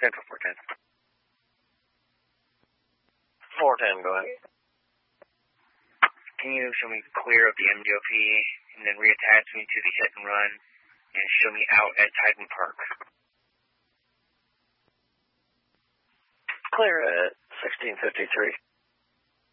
Central 410. 410, go ahead. Can you show me clear of the MDOP and then reattach me to the hit and run and show me out at Titan Park? Clear at 1653.